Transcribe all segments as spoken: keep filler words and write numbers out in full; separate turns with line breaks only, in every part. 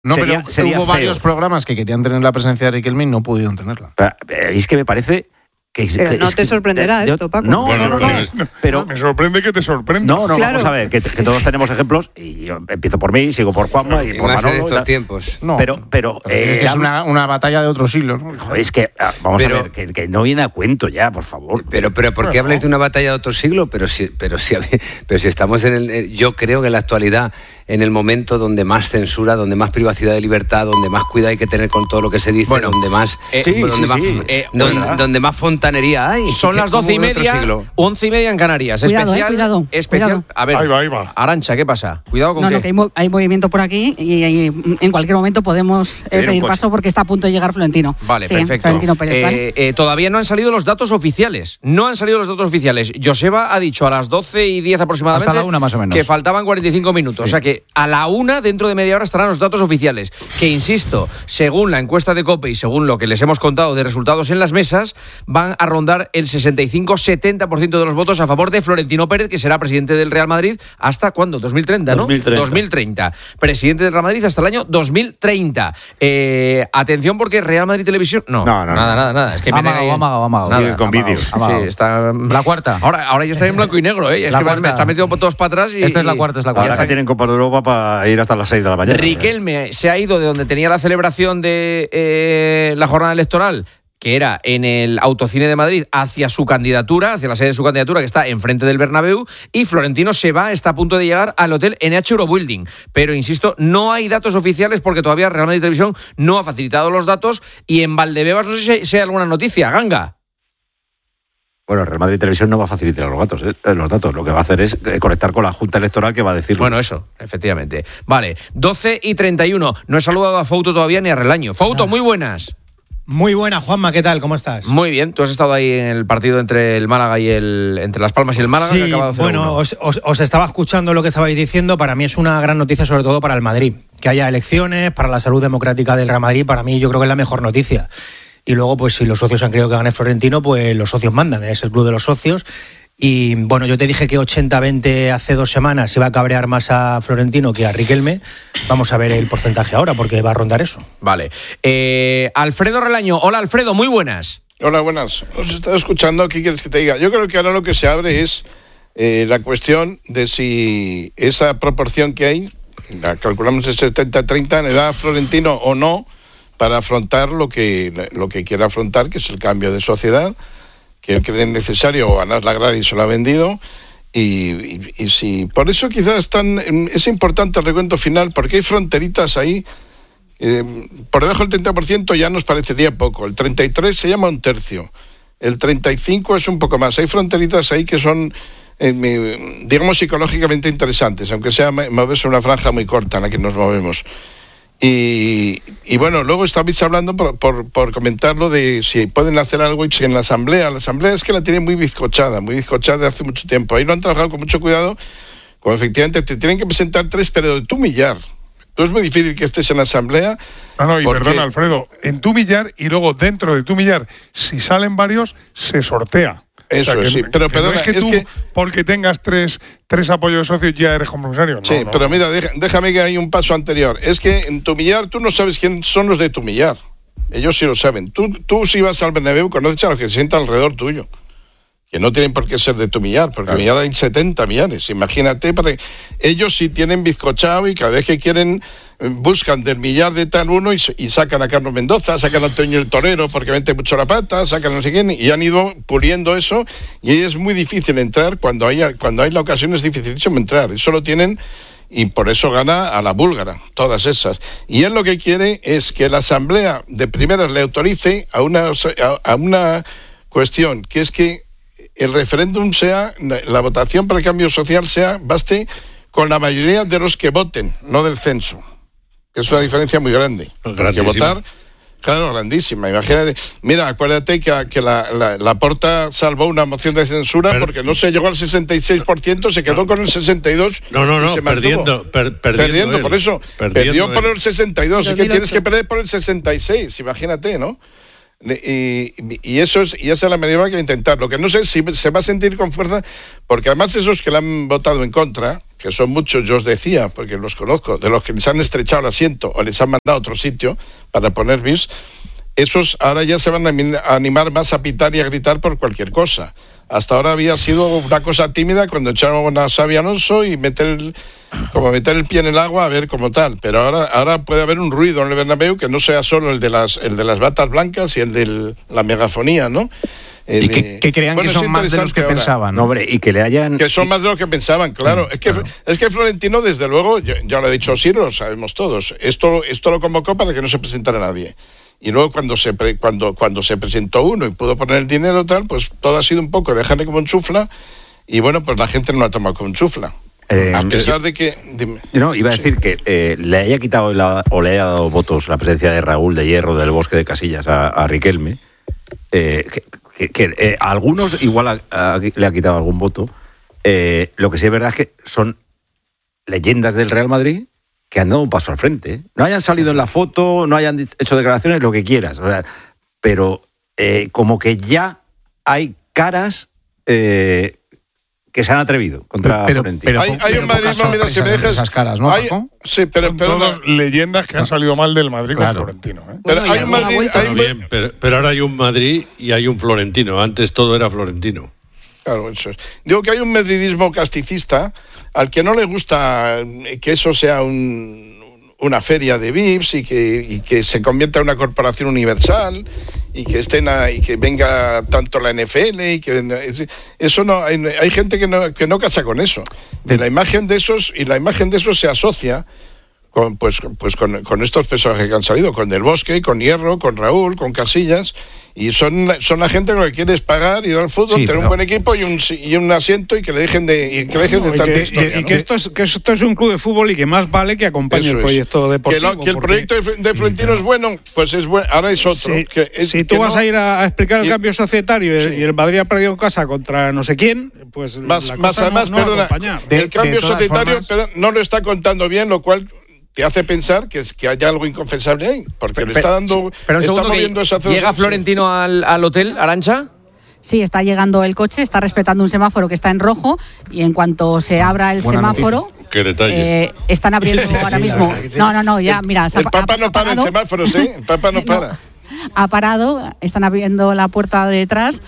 No,
sería,
pero
sería
hubo
feo.
varios programas que querían tener la presencia de Riquelme y no pudieron tenerla.
Pero, eh, es que me parece... Que,
pero
que,
no
es,
te sorprenderá
yo,
esto, Paco.
No,
bueno,
no, no, no,
no,
pero
me sorprende que te sorprenda.
No, no,
claro.
vamos a ver, que, que todos tenemos ejemplos, y yo empiezo por mí, sigo por Juanma y
Y
por
más en
Manolo.
estos
y tal.
tiempos.
No,
pero, pero,
pero es
eh,
que es una, una batalla de otro siglo, ¿no?
Joder, es que, ah, vamos
Pero-
a ver, que, que no viene a cuento ya, por favor.
Pero, pero ¿por qué habláis de una batalla de otro siglo? Pero si, pero si, pero si estamos en el... Yo creo que en la actualidad, en el momento donde más censura, donde más privacidad de libertad, donde más cuidado hay que tener con todo lo que se dice,
Bueno,
donde más...
eh,
sí,
donde
sí,
más,
sí.
Eh,
donde,
¿verdad?
donde más fontanería hay.
Son las
Como
doce y
de otro
media,
siglo.
once y media en Canarias.
Cuidado,
especial,
eh, cuidado,
especial.
cuidado.
A ver,
Ahí va, ahí va.
Arancha, ¿qué pasa? Cuidado con
No,
qué.
no, que hay, mo- hay movimiento por aquí y, y en cualquier momento podemos eh,
Pedir un
pedir
coche.
paso porque está a punto de llegar Florentino.
Vale,
Sí,
perfecto.
Florentino Pérez,
Eh,
¿vale?
eh, todavía no han salido los datos oficiales. No han salido los datos oficiales. Joseba ha dicho a las doce y diez aproximadamente.
Hasta la una más o menos.
Que faltaban cuarenta y cinco minutos. O sea que a la una, dentro de media hora, estarán los datos oficiales. Que insisto, según la encuesta de COPE y según lo que les hemos contado de resultados en las mesas, van a rondar el sesenta y cinco setenta por ciento de los votos a favor de Florentino Pérez, que será presidente del Real Madrid hasta ¿cuándo? dos mil treinta, ¿no?
dos mil treinta.
dos mil treinta. Presidente del Real Madrid hasta el año dos mil treinta. Eh, atención porque Real Madrid Televisión... No,
No, no,
nada,
no.
nada, nada. Es que
Amagado,
meten ahí-
amagado, amagado.
Nada,
Siguen con
amagado.
vídeos.
Sí,
Amagado.
está...
La cuarta.
Ahora, ahora ya está en blanco y negro, ¿eh? Es
La
que me- me
cuarta.
está metiendo todos para atrás y...
Esta es la cuarta, es la
y
cuarta.
ya
Ahora
está.
que tienen Copa de Europa para ir hasta las seis de la mañana.
Riquelme se ha ido de donde tenía la celebración de eh, la jornada electoral, que era en el Autocine de Madrid, hacia su candidatura, hacia la sede de su candidatura, que está enfrente del Bernabéu, y Florentino se va, está a punto de llegar al hotel N H Eurobuilding. Pero, insisto, no hay datos oficiales porque todavía Real Madrid Televisión no ha facilitado los datos, y en Valdebebas no sé si hay, si hay alguna noticia. Ganga.
Bueno, Real Madrid Televisión no va a facilitar los datos, ¿eh? los datos. Lo que va a hacer es eh, conectar con la Junta Electoral que va a decir.
Bueno, eso, efectivamente. Vale, doce y treinta y uno. No he saludado a Fouto todavía ni a Relaño. Fouto, muy buenas.
Muy buena, Juanma, ¿qué tal? ¿Cómo estás?
Muy bien, tú has estado ahí en el partido entre el Málaga y el entre Las Palmas y el Málaga, que ha
Sí,
acabado cero uno.
bueno, os, os- os estaba escuchando lo que estabais diciendo. Para mí es una gran noticia, sobre todo para el Madrid. Que haya elecciones, para la salud democrática del Real Madrid, para mí yo creo que es la mejor noticia. Y luego, pues si los socios han querido que gane Florentino, pues los socios mandan, es el club de los socios. Y bueno, yo te dije que ochenta veinte hace dos semanas iba a cabrear más a Florentino que a Riquelme. Vamos a ver el porcentaje ahora, porque va a rondar eso.
Vale. Eh, Alfredo Relaño. Hola, Alfredo, muy buenas.
Hola, buenas. Os he estado escuchando. ¿Qué quieres que te diga? Yo creo que ahora lo que se abre es eh, la cuestión de si esa proporción que hay, la calculamos en setenta treinta, le da a Florentino o no para afrontar lo que, lo que quiere afrontar, que es el cambio de sociedad, que él cree necesario, o Anas Lagrari se lo ha vendido. Y, y, y si por eso quizás tan, es importante el recuento final, porque hay fronteritas ahí. Eh, por debajo del treinta por ciento ya nos parecería poco. El treinta y tres se llama un tercio. El treinta y cinco es un poco más. Hay fronteritas ahí que son, eh, digamos, psicológicamente interesantes, aunque sea moverse una franja muy corta en la que nos movemos. Y, y bueno, luego estabais hablando, por, por, por comentarlo, de si pueden hacer algo y si en la Asamblea. La Asamblea es que la tiene muy bizcochada, muy bizcochada de hace mucho tiempo. Ahí lo han trabajado con mucho cuidado, como efectivamente te tienen que presentar tres, pero de tu millar. Entonces es muy difícil que estés en la Asamblea.
No, no, y
porque-
perdona, Alfredo, en tu millar y luego dentro de tu millar, si salen varios, se sortea.
Eso
que,
sí, pero
que no
perdona,
es que
es
tú,
que-
porque tengas tres, tres apoyos de socios, ya eres compromisario. No,
Sí,
no.
pero mira, deja- déjame que hay un paso anterior. Es que en tu millar tú no sabes quién son los de tu millar. Ellos sí lo saben. Tú, tú si vas al Bernabéu conoces a los que se sientan alrededor tuyo, que no tienen por qué ser de tu millar, porque
Claro.
millar hay setenta millares. Imagínate, porque ellos sí tienen bizcochado y cada vez que quieren eh, buscan del millar de tal uno y, s- y sacan a Carlos Mendoza, sacan a Antonio el Torero porque mete mucho la pata, sacan a no sé quién, y han ido puliendo eso, y es muy difícil entrar. Cuando hay, cuando hay la ocasión es dificilísimo entrar. Eso lo tienen, y por eso gana a la búlgara, todas esas. Y él lo que quiere es que la Asamblea de primeras le autorice a una, a, a una cuestión, que es que el referéndum sea, la votación para el cambio social sea, baste con la mayoría de los que voten, no del censo. Es una diferencia muy grande. Hay que
Grandísima.
votar, claro, grandísima. Imagínate, mira, acuérdate que, que la, la, la Porta salvó una moción de censura
Pero-
porque no se llegó al sesenta y seis por ciento, se quedó con el sesenta y dos por ciento.
No, no,
y
no,
se mantuvo.
perdiendo, per- perdiendo,
Perdiendo,
él.
por eso.
Perdiendo
perdió por
él.
el sesenta y dos, es que
dos mil ocho.
tienes que perder por el sesenta y seis, imagínate, ¿no? Y, y eso es, y esa es la manera que intentar. Lo que no sé es si se va a sentir con fuerza, porque además esos que le han votado en contra, que son muchos, yo os decía, porque los conozco, de los que les han estrechado el asiento o les han mandado a otro sitio para poner V I Ps, esos ahora ya se van a animar más a pitar y a gritar por cualquier cosa. Hasta ahora había sido una cosa tímida cuando echaron a Xabi Alonso y meter el, como meter el pie en el agua a ver como tal. Pero ahora, ahora puede haber un ruido en el Bernabéu que no sea solo el de las, el de las batas blancas y el de la megafonía, ¿no?
Eh, y que, que crean bueno, que son más de los que ahora. pensaban.
No, hombre, y que le hayan...
Que son más de los que pensaban, claro. Sí, es, que, claro. es que Florentino, desde luego, ya, ya lo ha dicho Siro, lo sabemos todos, esto, esto lo convocó para que no se presentara nadie. Y luego cuando se pre, cuando cuando se presentó uno y pudo poner el dinero tal, pues todo ha sido un poco dejarle como un chufla y bueno, pues la gente no lo ha tomado como un chufla. Eh, a pesar eh, de que... Dime.
No, iba a decir sí. que eh, le haya quitado la, o le haya dado votos la presencia de Raúl de Hierro del Bosque de Casillas a, a Riquelme, eh, que, que, que eh, a algunos igual a, a, le ha quitado algún voto. Eh, lo que sí es verdad es que son leyendas del Real Madrid que han dado un paso al frente, ¿eh? No hayan salido en la foto, no hayan hecho declaraciones, lo que quieras. O sea, pero eh, como que ya hay caras eh, que se han atrevido contra
pero,
Florentino.
Pero,
hay, hay un madridismo, mira, si me dejas...
Esas caras, ¿no,
hay, sí, pero,
Son
pero
todas
no,
leyendas que han salido mal del Madrid
claro.
con Florentino. ¿eh?
Pero
bueno,
hay un Madrid... Hay un...
Bien, pero, pero ahora hay un Madrid y hay un Florentino. Antes todo era Florentino.
Claro, eso es. Digo que hay un madridismo casticista al que no le gusta que eso sea un... una feria de V I Ps y que, y que se convierta en una corporación universal y que estén a, y que venga tanto la N F L y que eso no hay, hay gente que no que no casa con eso. Y la imagen de esos y la imagen de esos se asocia con pues pues con, con estos personajes que han salido, con Del Bosque, con Hierro, con Raúl, con Casillas, y son son la gente que lo que quiere es pagar, ir al fútbol, sí, tener pero... un buen equipo y un y un asiento y que le dejen de y que le dejen no, de tanta
que,
historia,
y, y
¿no?
que esto es que esto es un club de fútbol y que más vale que acompañe
Eso
el
es.
proyecto deportivo.
Que, lo, que el
porque...
proyecto de, de Florentino sí, es bueno, pues es bueno, ahora es otro.
Sí,
que es,
si tú
que
vas
no,
a ir a, a explicar el
y,
cambio societario sí. y el Madrid ha perdido en casa contra no sé quién, pues
más,
la
más
cosa
además,
no, no
perdona,
de,
el cambio societario
formas...
pero no lo está contando bien, lo cual te hace pensar que es que hay algo inconfesable ahí, porque
pero,
le está dando,
pero un
está moviendo esa zona.
¿Llega Florentino al, al hotel, Arantxa?
Sí, está llegando el coche, está respetando un semáforo que está en rojo y en cuanto se abra el
Buena
semáforo...
noticia.
Qué detalle.
Eh, están abriendo
sí,
ahora
sí,
mismo.
sí.
No, no, no, ya, mira.
El, el Papa no para en semáforos, ¿eh? El Papa no para.
No, ha parado, están abriendo la puerta de detrás,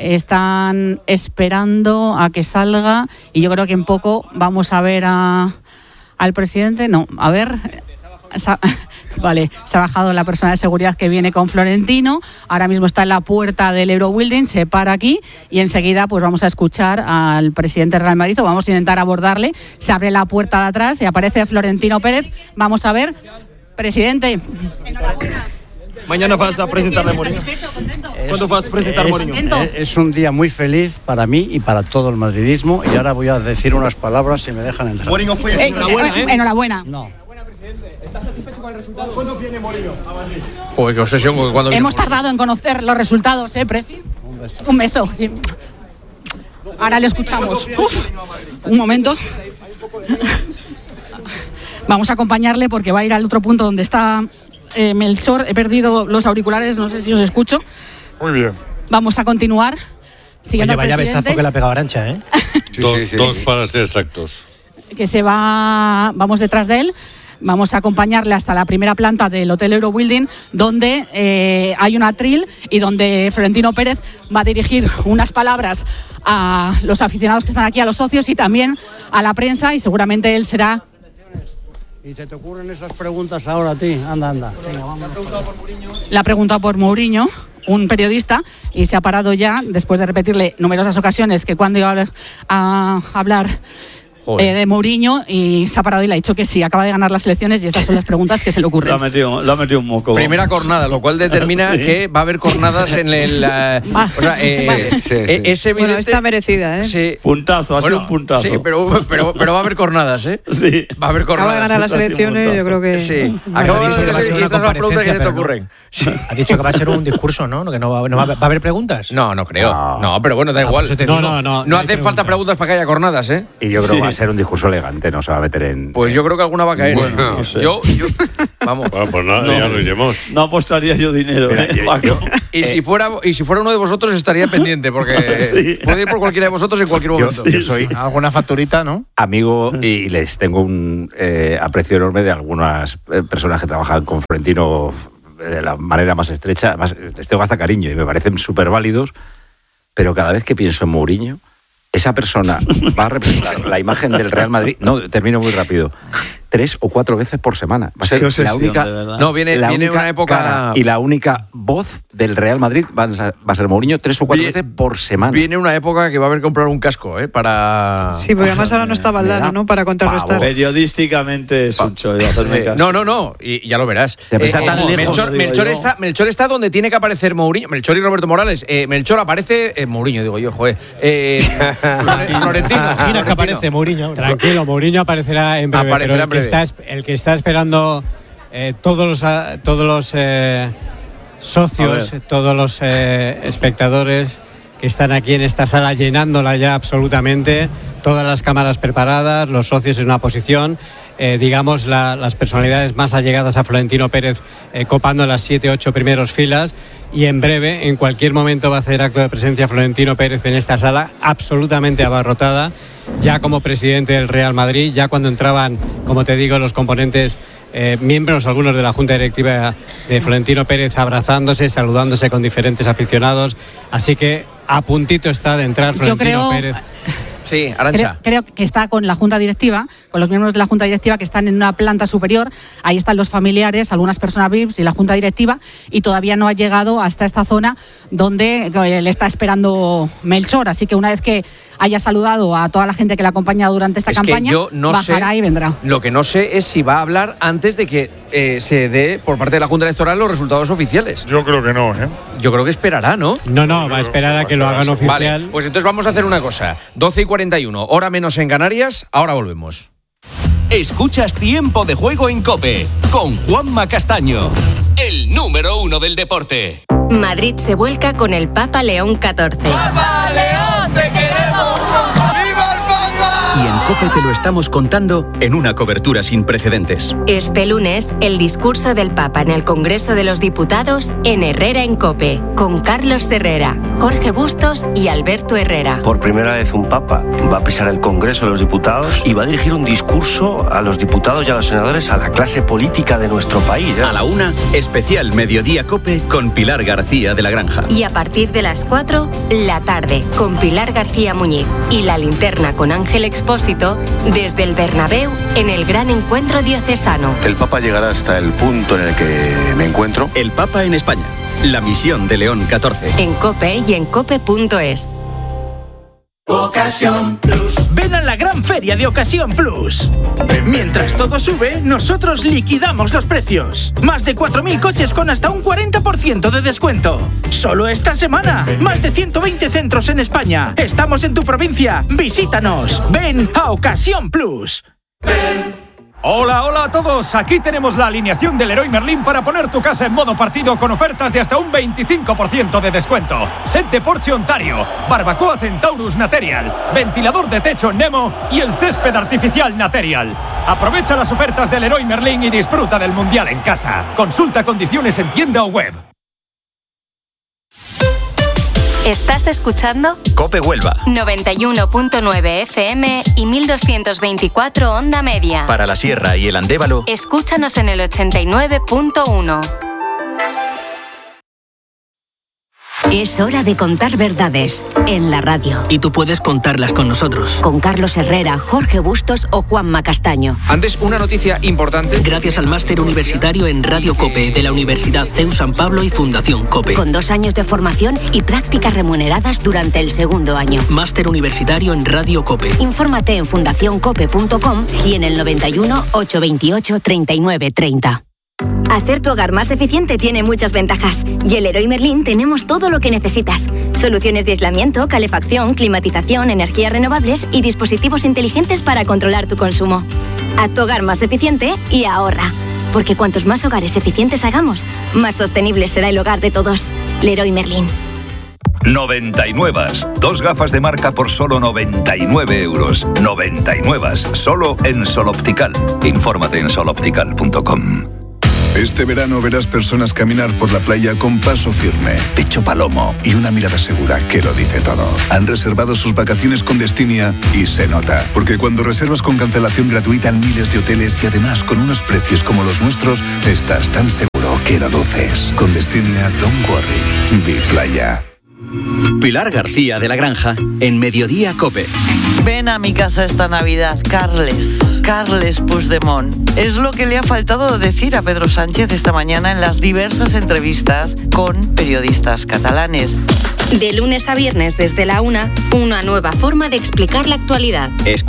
están esperando a que salga y yo creo que en poco vamos a ver a, al presidente. No, a ver... Sa- vale, se ha bajado la persona de seguridad que viene con Florentino, ahora mismo está en la puerta del Eurobuilding, se para aquí y enseguida pues vamos a escuchar al presidente del Real Madrid, o vamos a intentar abordarle, se abre la puerta de atrás y aparece Florentino Pérez, vamos a ver, presidente. Enhorabuena.
Mañana vas a presentarle a Mourinho. ¿Cuándo vas a presentar a Mourinho?
Es un día muy feliz para mí y para todo el madridismo y ahora voy a decir unas palabras si me dejan entrar.
Mourinho fue.
Eh, enhorabuena, ¿eh? Enhorabuena.
No.
¿Estás satisfecho con el resultado? ¿Cuándo viene Mourinho a Madrid?
Joder, qué obsesión. ¿Cuándo
Hemos tardado en conocer los resultados, ¿eh, Presi?
Un beso.
Un beso. Sí. Ahora le escuchamos. Uf, un momento. Vamos a acompañarle porque va a ir al otro punto donde está eh, Melchor. He perdido los auriculares, no sé si os escucho.
Muy bien.
Vamos a continuar. Siguiendo
Oye, vaya
al presidente,
besazo que le ha pegado Arantxa, ¿eh?
Sí, dos, sí, sí, dos sí. para ser exactos.
Que se va, vamos detrás de él. Vamos a acompañarle hasta la primera planta del Hotel Eurobuilding, donde eh, hay un atril y donde Florentino Pérez va a dirigir unas palabras a los aficionados que están aquí, a los socios y también a la prensa, y seguramente él será...
¿Y se te ocurren esas preguntas ahora a ti? Anda, anda. Venga, vamos.
Le ha preguntado por Mourinho, un periodista, y se ha parado ya, después de repetirle numerosas ocasiones que cuando iba a hablar... A hablar Eh, de Mourinho, y se ha parado y le ha dicho que sí, acaba de ganar las elecciones y esas son las preguntas que se le ocurren.
Lo ha metido, lo ha metido un moco.
Primera cornada, lo cual determina sí. que va a haber cornadas en el... Uh, o sea, eh,
sí, sí, sí.
Eh, es evidente...
Bueno, está merecida, ¿eh?
Sí.
Puntazo, ha
bueno,
sido un puntazo.
Sí, pero, pero, pero va a haber cornadas, ¿eh?
Sí.
Va a haber cornadas.
Acaba de ganar las elecciones, yo creo que...
Sí.
Bueno,
Acaba
ha dicho
de
que va a ser
ganar y
una
estas son las preguntas que se te
comparecencia,
ocurren.
Sí. Ha dicho que va a ser un discurso, ¿no? Que no va, no va, ¿va a haber preguntas?
No, no creo.
No,
no pero bueno, da
ah,
igual.
Pues
No,
digo,
no, no. No, no hacen
preguntas.
falta preguntas para que haya cornadas, ¿eh?
Y yo creo
Sí.
que va a ser un discurso elegante, no se va a meter en...
Pues yo creo que alguna va a caer.
Bueno, no sé.
Yo, yo, vamos.
Bueno, pues nada,
No.
ya lo iremos.
No apostaría yo dinero,
Mira,
¿eh,
yo-
Paco?
yo-
Y si fuera y si fuera uno de vosotros estaría pendiente, porque
Sí.
puede ir por cualquiera de vosotros en cualquier
Yo,
momento.
yo soy
Alguna facturita, ¿no?
amigo y les tengo un eh, aprecio enorme de algunas eh, personas que trabajan con Florentino de la manera más estrecha. Además, les tengo hasta cariño y me parecen súper válidos, pero cada vez que pienso en Mourinho, esa persona va a representar la imagen del Real Madrid. No, termino muy rápido. Tres o cuatro veces por semana. Va a ser
Qué
la
obsesión,
única.
de verdad.
No, viene,
la
viene
única
una época.
cara y la única voz del Real Madrid va a ser, va a ser Mourinho tres o cuatro
Vi-
veces por semana.
Viene una época que va a haber que comprar un casco, ¿eh? Para.
Sí, porque además ahora no está Valdano, ¿no? Para contrarrestar.
Periodísticamente es un chollo hacerme
Eh,
caso.
no, no, no, y ya lo verás.
Ya, pero está
Eh,
tan
eh,
lejos,
Melchor,
digo
Melchor
yo.
está, Melchor está donde tiene que aparecer Mourinho. Melchor y Roberto Morales. Eh, Melchor aparece. Eh, Mourinho, digo yo, joder. Eh, Flore- Florentino.
Imagina que aparece Mourinho ahora.
Tranquilo, Mourinho aparecerá en breve.
Aparecerá
pero
en
el, que
breve.
está, el que está esperando eh, todos los, ah, todos los eh, socios,
A
todos los eh, espectadores que están aquí en esta sala llenándola ya absolutamente, todas las cámaras preparadas, los socios en una posición, eh, digamos la- las personalidades más allegadas a Florentino Pérez eh, copando las siete, ocho primeros filas, y en breve, en cualquier momento va a hacer acto de presencia Florentino Pérez en esta sala absolutamente abarrotada, ya como presidente del Real Madrid, ya cuando entraban, como te digo, los componentes, eh, miembros algunos de la Junta Directiva de Florentino Pérez abrazándose, saludándose con diferentes aficionados, así que a puntito está de entrar
Yo
Florentino
creo-
Pérez.
Sí,
Creo,
Arantxa.
creo que está con la Junta Directiva, con los miembros de la Junta Directiva que están en una planta superior. Ahí están los familiares, algunas personas V I Ps y la Junta Directiva, y todavía no ha llegado hasta esta zona donde eh, le está esperando Melchor. Así que una vez que haya saludado a toda la gente que le ha acompañado durante esta
Es que
campaña,
yo no
bajará
sé-
y vendrá.
Lo que no sé es si va a hablar antes de que eh, se dé por parte de la Junta Electoral los resultados oficiales.
Yo creo que no, ¿eh?
Yo creo que esperará, ¿no?
No, no, va a esperar a que lo hagan oficial.
Vale, pues entonces vamos a hacer una cosa. doce y cuarenta y uno, hora menos en Canarias, ahora volvemos.
Escuchas Tiempo de Juego en COPE con Juanma Castaño, el número uno del deporte.
Madrid se vuelca con el Papa León catorce.
¡Papa León, te queremos! ¡Viva el Papa!
Y en COPE te lo estamos contando en una cobertura sin precedentes.
Este lunes, el discurso del Papa en el Congreso de los Diputados en Herrera en COPE, con Carlos Herrera, Jorge Bustos y Alberto Herrera.
Por primera vez un papa va a pisar el Congreso de los Diputados y va a dirigir un discurso a los diputados y a los senadores, a la clase política de nuestro país. ¿eh?
A la una, especial Mediodía COPE con Pilar García de la Granja.
Y a partir de las cuatro, la tarde, con Pilar García Muñiz y La Linterna con Ángel Expósito, desde el Bernabéu en el gran encuentro diocesano.
El Papa llegará hasta el punto en el que me encuentro.
El Papa en España. La misión de León catorce.
En COPE y en cope punto es.
Ocasión Plus. Ven a la gran feria de Ocasión Plus. Mientras todo sube, nosotros liquidamos los precios. Más de cuatro mil coches con hasta un cuarenta por ciento de descuento. Solo esta semana. Más de ciento veinte centros en España. Estamos en tu provincia. Visítanos. Ven a Ocasión Plus.
Hola, hola a todos. Aquí tenemos la alineación del Leroy Merlin para poner tu casa en modo partido con ofertas de hasta un veinticinco por ciento de descuento. Set de Porsche Ontario, barbacoa Centaurus Material, ventilador de techo Nemo y el césped artificial Material. Aprovecha las ofertas del Leroy Merlin y disfruta del Mundial en casa. Consulta condiciones en tienda o web.
¿Estás escuchando?
COPE Huelva.
noventa y uno punto nueve F M y mil doscientos veinticuatro onda media.
Para la Sierra y el Andévalo.
Escúchanos en el ochenta y nueve punto uno.
Es hora de contar verdades en la radio.
Y tú puedes contarlas con nosotros.
Con Carlos Herrera, Jorge Bustos o Juanma Castaño.
Antes, una noticia importante.
Gracias al máster universitario en Radio COPE de la Universidad C E U San Pablo y Fundación COPE.
Con dos años de formación y prácticas remuneradas durante el segundo año.
Máster universitario en Radio COPE.
Infórmate en fundación cope punto com y en el noventa y uno, ochocientos veintiocho, treinta y nueve treinta.
Hacer tu hogar más eficiente tiene muchas ventajas. Y en Leroy Merlin tenemos todo lo que necesitas. Soluciones de aislamiento, calefacción, climatización, energías renovables y dispositivos inteligentes para controlar tu consumo. Haz tu hogar más eficiente y ahorra. Porque cuantos más hogares eficientes hagamos, más sostenible será el hogar de todos. Leroy Merlin.
noventa y nueve. Dos gafas de marca por solo noventa y nueve euros. noventa y nueve. Solo en Sol Optical. Infórmate en sol optical punto com.
Este verano verás personas caminar por la playa con paso firme, pecho palomo y una mirada segura que lo dice todo. Han reservado sus vacaciones con Destinia y se nota. Porque cuando reservas con cancelación gratuita en miles de hoteles y además con unos precios como los nuestros, estás tan seguro que lo duces. Con Destinia, don't worry. Be playa.
Pilar García de la Granja en Mediodía COPE.
Ven a mi casa esta Navidad, Carles. Carles Puigdemont. Es lo que le ha faltado decir a Pedro Sánchez esta mañana en las diversas entrevistas con periodistas catalanes.
De lunes a viernes desde la una, una nueva forma de explicar la actualidad.
Escucha